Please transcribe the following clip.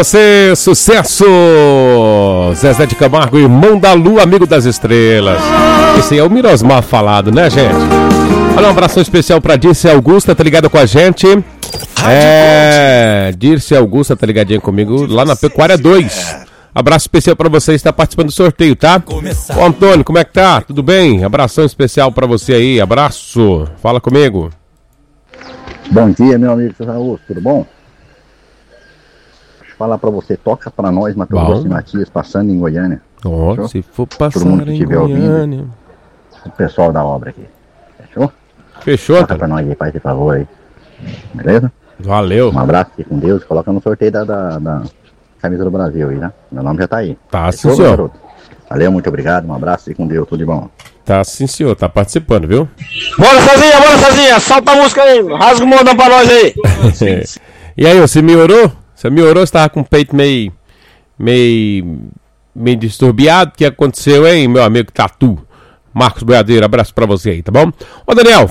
Você, sucesso! Zezé de Camargo, irmão da lua, amigo das estrelas. Esse aí é o Mirosmar falado, né, gente? Olha, um abração especial pra Dirce Augusta, tá ligada com a gente? Dirce Augusta tá ligadinha comigo lá na Pecuária 2. Abraço especial pra você, está participando do sorteio, tá? Ô Antônio, como é que tá? Tudo bem? Abração especial pra você aí, abraço. Fala comigo. Bom dia, meu amigo César Augusto, tudo bom? Deixa eu falar pra você, toca pra nós, Matheus Grosso e Matias, passando em Goiânia. Ó, se for passar todo mundo que estiver ouvindo, o pessoal da obra aqui. Fechou? Fechou, toca pra nós aí, faz esse favor aí. Beleza? Valeu. Um abraço aqui com Deus, coloca no sorteio da camisa do Brasil aí, né? Meu nome já tá aí. Tá, sim, senhor. Garoto? Valeu, muito obrigado, um abraço e com Deus, tudo de bom. Tá, sim, senhor, tá participando, viu? Bora, Cezinha, solta a música aí, rasga o modão pra nós aí. E aí, você melhorou? Você melhorou? Você tava com o peito meio disturbiado? O que aconteceu, hein, meu amigo Tatu? Marcos Boiadeiro, abraço pra você aí, tá bom? Ô, Daniel,